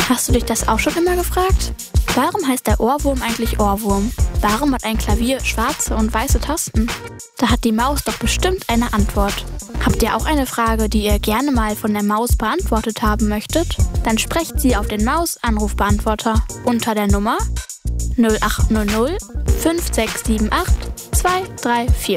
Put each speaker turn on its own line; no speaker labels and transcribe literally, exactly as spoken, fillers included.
Hast du dich das auch schon immer gefragt? Warum heißt der Ohrwurm eigentlich Ohrwurm? Warum hat ein Klavier schwarze und weiße Tasten? Da hat die Maus doch bestimmt eine Antwort. Habt ihr auch eine Frage, die ihr gerne mal von der Maus beantwortet haben möchtet? Dann sprecht sie auf den Maus-Anrufbeantworter unter der Nummer null acht null null fünf sechs sieben acht zwei drei vier.